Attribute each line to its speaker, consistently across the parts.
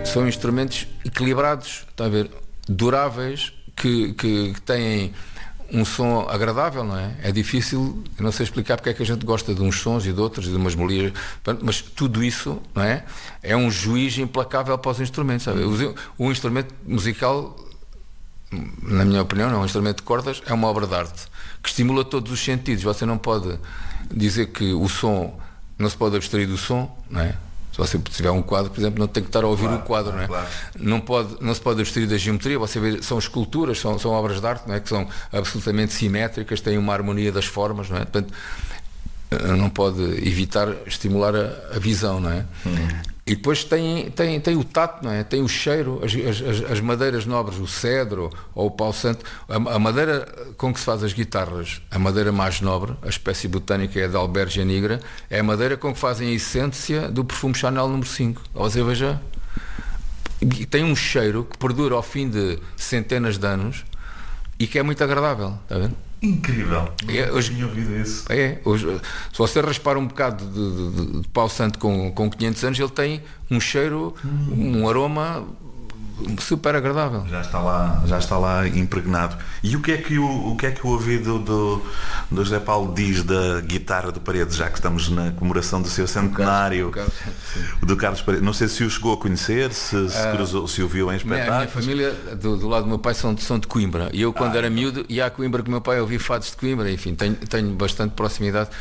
Speaker 1: são instrumentos equilibrados, está a ver, duráveis, que têm um som agradável, não é? É difícil, eu não sei explicar porque é que a gente gosta de uns sons e de outros, de umas melodias, mas tudo isso, não é? É um juiz implacável para os instrumentos, sabe? O instrumento musical, na minha opinião, não, um instrumento de cordas é uma obra de arte que estimula todos os sentidos. Você não pode dizer que o som, não se pode abstrair do som, não é? Se você tiver um quadro, por exemplo, não tem que estar a ouvir o quadro, não é?
Speaker 2: Claro.
Speaker 1: Não se pode abstrair da geometria. Você vê, são esculturas, são obras de arte, não é? Que são absolutamente simétricas, têm uma harmonia das formas, não é? Portanto, não pode evitar estimular a visão, não é? E depois tem o tato, não é? Tem o cheiro, as madeiras nobres, o cedro ou o pau santo. A madeira com que se faz as guitarras, a madeira mais nobre, a espécie botânica é a da Albergia nigra, é a madeira com que fazem a essência do perfume Chanel número 5. Você veja, tem um cheiro que perdura ao fim de centenas de anos e que é muito agradável, está vendo?
Speaker 2: Incrível, não tinha ouvido isso.
Speaker 1: Se você raspar um bocado de pau santo com 500 anos, ele tem um cheiro, um aroma super agradável.
Speaker 2: Já está lá impregnado. E o que é que o ouvido do José Paulo diz da guitarra do Paredes, já que estamos na comemoração do seu centenário, do Carlos Paredes? Não sei se o chegou a conhecer, se cruzou, se o viu em espetáculos.
Speaker 1: A minha família, do lado do meu pai, são de Coimbra. E eu, quando era miúdo, ia a Coimbra com o meu pai, ouvi fados de Coimbra. Enfim, tenho bastante proximidade.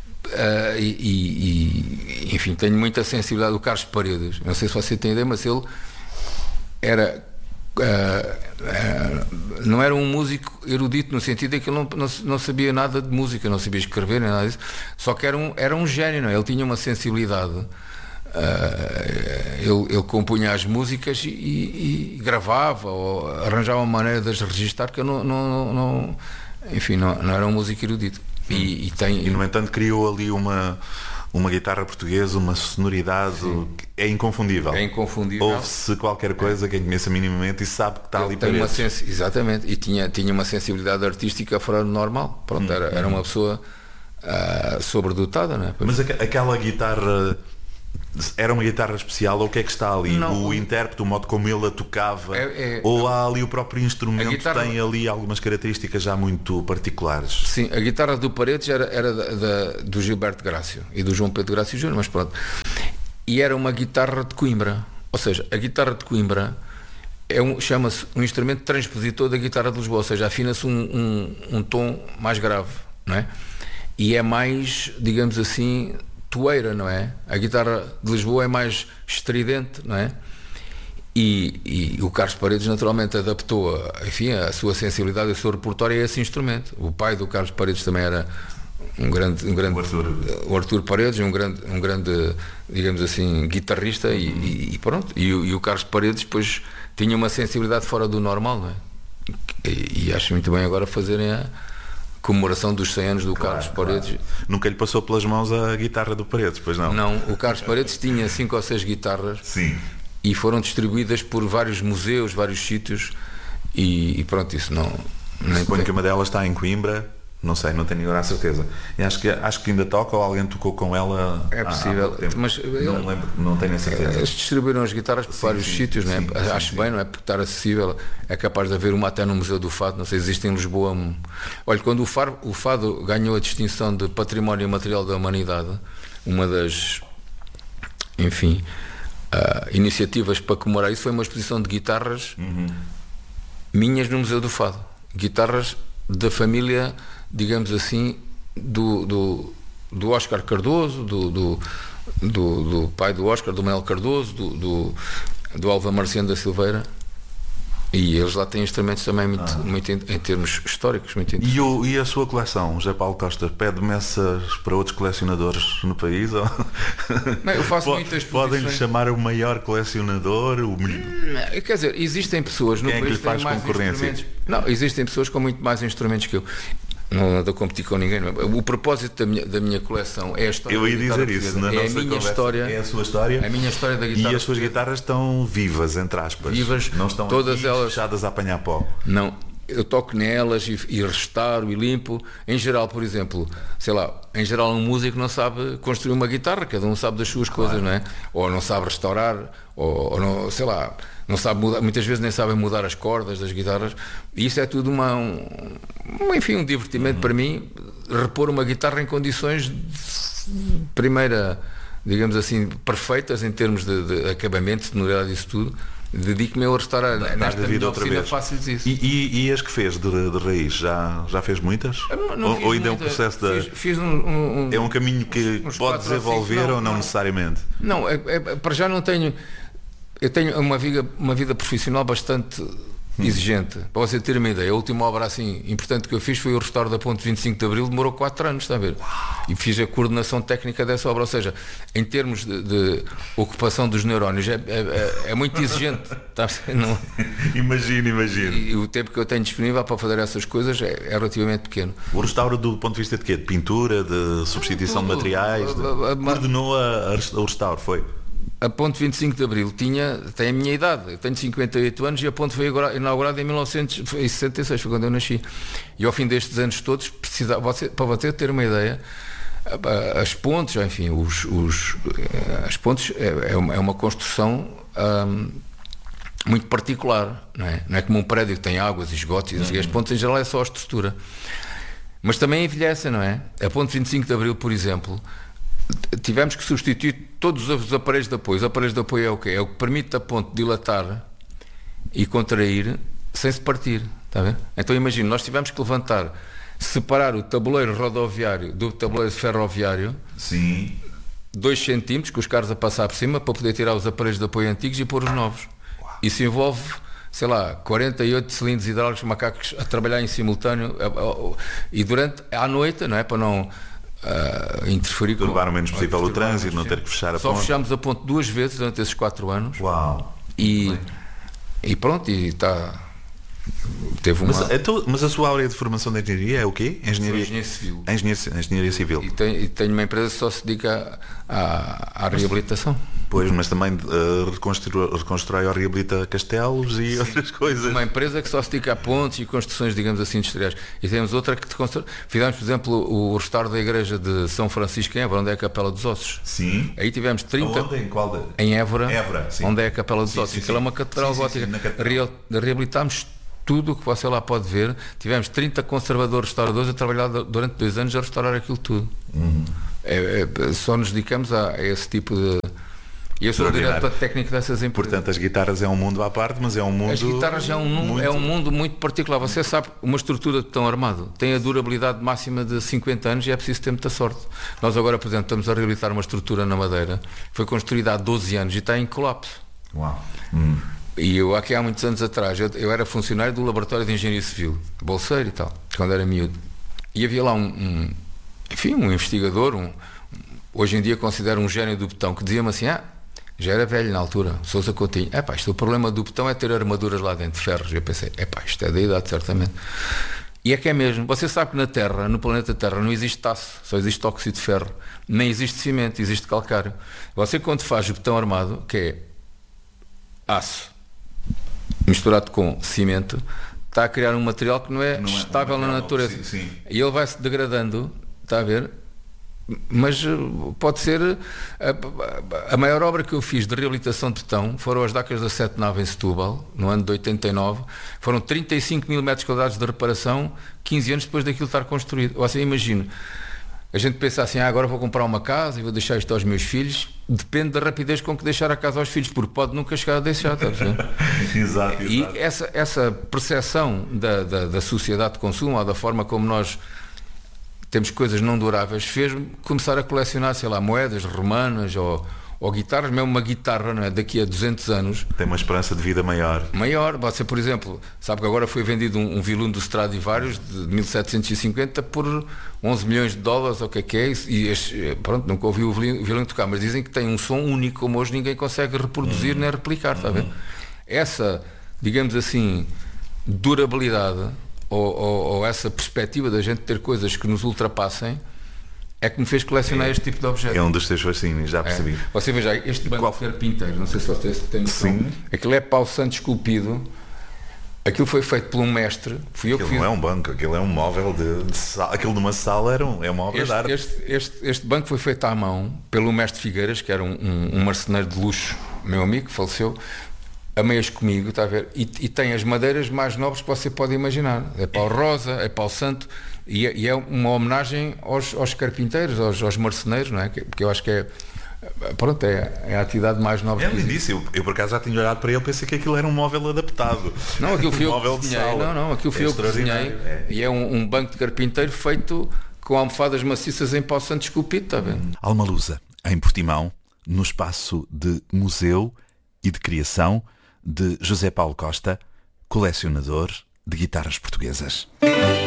Speaker 1: Enfim, tenho muita sensibilidade do Carlos Paredes. Não sei se você tem ideia, mas ele não era um músico erudito, no sentido em que ele não sabia nada de música, não sabia escrever nem nada disso, só que era um gênio, não é? Ele tinha uma sensibilidade, ele compunha as músicas e gravava ou arranjava uma maneira de as registar, que eu não era um músico erudito. E
Speaker 2: no entanto criou ali uma guitarra portuguesa, uma sonoridade é inconfundível. Ouve-se qualquer coisa, quem conheça minimamente e sabe que está ali para
Speaker 1: exatamente, e tinha uma sensibilidade artística fora do normal. Pronto, era uma pessoa sobredotada, não é?
Speaker 2: Mas aquela guitarra era uma guitarra especial, ou o que é que está ali? O intérprete, o modo como ele a tocava, ou há ali o próprio instrumento tem ali algumas características já muito particulares?
Speaker 1: Sim, a guitarra do Paredes era do Gilberto Grácio e do João Pedro Grácio Júnior, mas pronto. E era uma guitarra de Coimbra, ou seja, a guitarra de Coimbra chama-se um instrumento transpositor da guitarra de Lisboa, ou seja, afina-se um tom mais grave, não é? E é mais, digamos assim, toeira, não é? A guitarra de Lisboa é mais estridente, não é? E o Carlos Paredes naturalmente adaptou a sua sensibilidade, o seu repertório a esse instrumento. O pai do Carlos Paredes também era um grande o Artur Paredes, um grande, digamos assim, guitarrista e pronto. E o Carlos Paredes depois tinha uma sensibilidade fora do normal, não é? E acho muito bem agora fazerem a comemoração dos 100 anos do Carlos Paredes.
Speaker 2: Claro. Nunca lhe passou pelas mãos a guitarra do Paredes, pois não?
Speaker 1: Não, o Carlos Paredes tinha 5 ou 6 guitarras.
Speaker 2: Sim.
Speaker 1: E foram distribuídas por vários museus, vários sítios e pronto, isso não...
Speaker 2: Suponho que uma delas está em Coimbra, não sei, não tenho agora a certeza. E acho que ainda toca, ou alguém tocou com ela.
Speaker 1: É possível,
Speaker 2: mas não me lembro, não tenho a certeza.
Speaker 1: Eles distribuíram as guitarras por vários sítios, não é? Acho bem, não é? Porque estar acessível, é capaz de haver uma até no Museu do Fado, não sei, existe em Lisboa. Olha, quando o Fado ganhou a distinção de Património Material da Humanidade, uma das, enfim, iniciativas para comemorar isso foi uma exposição de guitarras minhas no Museu do Fado, guitarras da família, digamos assim, do Oscar Cardoso, do pai do Oscar, do Manuel Cardoso, do Alva Marciano da Silveira, e eles lá têm instrumentos também muito em termos históricos. Muito
Speaker 2: e a sua coleção, José Paulo Costa, pede messas para outros colecionadores no país? Ou...
Speaker 1: Não, eu faço muitas exposições.
Speaker 2: Podem-lhe chamar o maior colecionador?
Speaker 1: Quer dizer, existem pessoas no país que têm mais instrumentos. Não, existem pessoas com muito mais instrumentos que eu. Não ando a competir com ninguém. O propósito da minha coleção é a história.
Speaker 2: Eu ia dizer isso, não
Speaker 1: é a minha história.
Speaker 2: É a sua história.
Speaker 1: A minha história da guitarra.
Speaker 2: E as suas guitarras estão vivas, entre aspas.
Speaker 1: Vivas,
Speaker 2: não estão
Speaker 1: todas elas
Speaker 2: fechadas a apanhar pó.
Speaker 1: Não, eu toco nelas e restauro e limpo. Em geral, por exemplo, sei lá, em geral um músico não sabe construir uma guitarra, cada um sabe das suas coisas, não é? Ou não sabe restaurar, ou não, sei lá, não sabe mudar, muitas vezes nem sabem mudar as cordas das guitarras. E isso é tudo enfim, um divertimento para mim, repor uma guitarra em condições de primeira, digamos assim, perfeitas em termos de acabamento, de sonoridade, isso tudo. Dedico-me a restaurar nesta vida outra vez. Fáceis isso.
Speaker 2: E as que fez de raiz, já fez muitas? Ou ainda é um processo
Speaker 1: fiz
Speaker 2: é um caminho que pode desenvolver ou não necessariamente?
Speaker 1: Não, para já não tenho. Eu tenho uma vida profissional bastante exigente. Para você ter uma ideia, a última obra assim importante que eu fiz foi o restauro da Ponte 25 de Abril, demorou 4 anos, está a ver? E fiz a coordenação técnica dessa obra, ou seja, em termos de ocupação dos neurónios é muito exigente, está a ver? Não...
Speaker 2: Imagino.
Speaker 1: E o tempo que eu tenho disponível para fazer essas coisas é relativamente pequeno.
Speaker 2: O restauro do ponto de vista de quê? De pintura, de substituição de materiais? Coordenou o restauro, foi?
Speaker 1: A Ponte 25 de Abril tem a minha idade, eu tenho 58 anos e a ponte foi inaugurada em 1966, foi quando eu nasci. E ao fim destes anos todos, para você ter uma ideia, as pontes, enfim, as pontes é uma construção muito particular, não é? Não é como um prédio que tem águas e esgotos, e as pontes em geral é só a estrutura. Mas também envelhecem, não é? A Ponte 25 de Abril, por exemplo, tivemos que substituir todos os aparelhos de apoio. Os aparelhos de apoio é o quê? É o que permite a ponte dilatar e contrair sem se partir, está a ver? Então imagina, nós tivemos que separar o tabuleiro rodoviário do tabuleiro ferroviário.
Speaker 2: Sim.
Speaker 1: 2 centímetros, com os carros a passar por cima, para poder tirar os aparelhos de apoio antigos e pôr os novos. Isso envolve, sei lá, 48 cilindros hidráulicos, macacos a trabalhar em simultâneo, e durante à noite, não é? Para não interferir,
Speaker 2: turbar o menos possível o trânsito, não ter que fechar a ponte.
Speaker 1: Só fechámos a ponte 2 vezes durante esses 4 anos.
Speaker 2: Uau!
Speaker 1: E pronto, e está. Teve uma...
Speaker 2: mas a sua área de formação de engenharia é o quê?
Speaker 1: Engenharia civil.
Speaker 2: Engenharia civil.
Speaker 1: E tenho uma empresa que só se dedica à reabilitação.
Speaker 2: Pois, mas também reconstrói ou reabilita castelos e outras coisas.
Speaker 1: Uma empresa que só se dedica a pontes e construções, digamos assim, industriais. E temos outra que fizemos, por exemplo, o restauro da igreja de São Francisco em Évora, onde é a Capela dos Ossos.
Speaker 2: Sim.
Speaker 1: Aí tivemos 30...
Speaker 2: Onde? Em qual?
Speaker 1: Em Évora,
Speaker 2: sim.
Speaker 1: Onde é a Capela dos Ossos. Aquela é uma catedral gótica. Reabilitámos tudo o que você lá pode ver. Tivemos 30 conservadores restauradores a trabalhar durante 2 anos a restaurar aquilo tudo. Só nos dedicamos a esse tipo de... E eu sou o diretor técnico dessas empresas.
Speaker 2: Portanto, as guitarras é um mundo à parte, mas é um mundo...
Speaker 1: As guitarras é um mundo muito particular. Você sabe, uma estrutura de betão armado tem a durabilidade máxima de 50 anos e é preciso ter muita sorte. Nós agora, por exemplo, estamos a reabilitar uma estrutura na Madeira, foi construída há 12 anos e está em colapso.
Speaker 2: Uau!
Speaker 1: E eu, aqui há muitos anos atrás, eu era funcionário do Laboratório de Engenharia Civil, bolseiro e tal, quando era miúdo. E havia lá um investigador, hoje em dia considero um gênio do betão, que dizia-me assim, já era velho na altura, Sousa Coutinho, isto o problema do betão é ter armaduras lá dentro, ferros. E eu pensei, isto é da idade, certamente. E é que é mesmo. Você sabe que na Terra, no planeta Terra, não existe aço, só existe óxido de ferro, nem existe cimento, existe calcário. Você, quando faz o betão armado, que é aço misturado com cimento, está a criar um material que não é estável na natureza.
Speaker 2: Sim.
Speaker 1: E ele vai se degradando, está a ver? Mas pode ser a maior obra que eu fiz de reabilitação de betão foram as Dacas da Sete Nave em Setúbal, no ano de 89. Foram 35 mil metros quadrados de reparação 15 anos depois daquilo estar construído. Ou seja, imagino, a gente pensa assim, agora vou comprar uma casa e vou deixar isto aos meus filhos. Depende da rapidez com que deixar a casa aos filhos, porque pode nunca chegar a deixar, está a perceber?
Speaker 2: Exato.
Speaker 1: E essa percepção da sociedade de consumo, ou da forma como nós temos coisas não duráveis, fez-me começar a colecionar, sei lá, moedas romanas ou guitarras. Mesmo uma guitarra, não é? Daqui a 200 anos
Speaker 2: tem uma esperança de vida maior.
Speaker 1: Você, por exemplo, sabe que agora foi vendido um violino do Stradivarius de 1750 por 11 milhões de dólares, ou o que é isso? E pronto, nunca ouvi o violino tocar, mas dizem que tem um som único, como hoje ninguém consegue reproduzir nem replicar, está a ver? Essa, digamos assim, durabilidade ou essa perspectiva da gente ter coisas que nos ultrapassem é que me fez colecionar este tipo de objetos.
Speaker 2: É um dos teus fascínios, já percebi.
Speaker 1: Você veja, este banco de ferro pinteiro, não sei se você tem noção.
Speaker 2: Sim.
Speaker 1: Aquilo é pau santo esculpido Aquilo foi feito por um mestre, fui eu que
Speaker 2: Aquilo
Speaker 1: fiz.
Speaker 2: não é um banco, aquilo é um móvel de sala. Aquilo de uma sala é uma obra de arte.
Speaker 1: Este banco foi feito à mão pelo mestre Figueiras, que era um marceneiro de luxo, meu amigo, que faleceu, a meias comigo, está a ver? E tem as madeiras mais nobres que você pode imaginar. É pau rosa, é pau santo, e é uma homenagem aos carpinteiros, aos marceneiros, não é? Porque eu acho que é. Pronto, é a atividade mais nobre.
Speaker 2: É lindíssimo. Eu por acaso já tinha olhado para ele e pensei que aquilo era um móvel adaptado.
Speaker 1: Não, aquilo fui eu
Speaker 2: móvel
Speaker 1: que
Speaker 2: de
Speaker 1: desenhei.
Speaker 2: sala.
Speaker 1: Não, aquilo fui eu que desenhei. E é um banco de carpinteiro feito com almofadas maciças em pau santo esculpido, está a ver?
Speaker 3: Almalusa, em Portimão, no espaço de museu e de criação de José Paulo Costa, colecionador de guitarras portuguesas.